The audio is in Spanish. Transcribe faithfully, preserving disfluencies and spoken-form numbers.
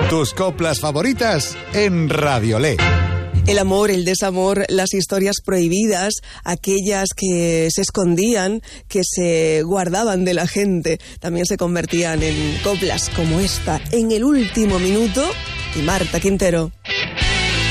Tus coplas favoritas en Radiolé. El amor, el desamor, las historias prohibidas, aquellas que se escondían, que se guardaban de la gente, también se convertían en coplas como esta, En el último minuto, y Marta Quintero.